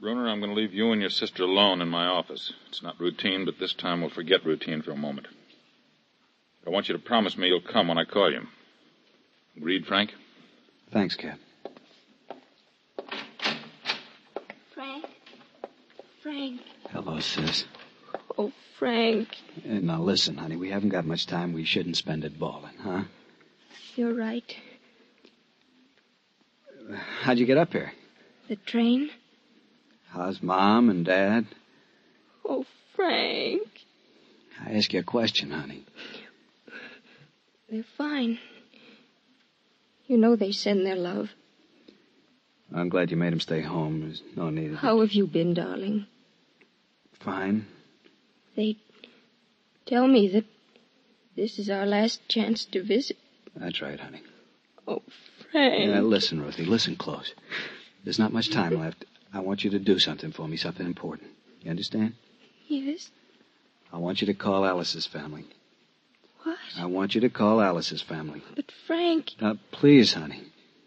Bruner, I'm going to leave you and your sister alone in my office. It's not routine, but this time we'll forget routine for a moment. I want you to promise me you'll come when I call you. Agreed, Frank? Thanks, Cap. Frank. Hello, sis. Oh, Frank. Now, listen, honey, we haven't got much time. We shouldn't spend it bawling, huh? You're right. How'd you get up here? The train? How's Mom and Dad? Oh, Frank. I ask you a question, honey. They're fine. You know they send their love. I'm glad you made them stay home. There's no need of it. How have you been, darling? Fine. They tell me that this is our last chance to visit. That's right, honey. Oh, Frank. Yeah, listen, Ruthie, listen close. There's not much time left. I want you to do something for me, something important. You understand? Yes. I want you to call Alice's family. What? I want you to call Alice's family. But, Frank... Now, please, honey.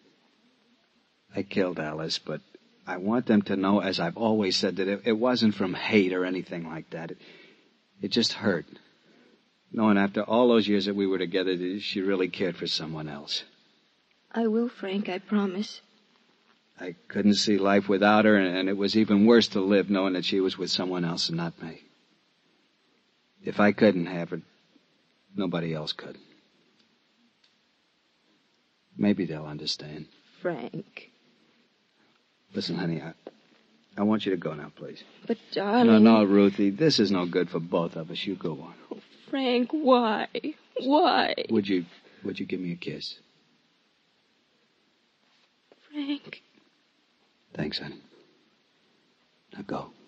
I killed Alice, but I want them to know, as I've always said, that it wasn't from hate or anything like that. It just hurt. Knowing after all those years that we were together, that she really cared for someone else. I will, Frank, I promise. I couldn't see life without her, and it was even worse to live knowing that she was with someone else and not me. If I couldn't have her, nobody else could. Maybe they'll understand. Frank. Listen, honey, I want you to go now, please. But, darling... No, Ruthie, this is no good for both of us. You go on. Oh, Frank, why? Why? Would you give me a kiss? Frank. Thanks, honey. Now go.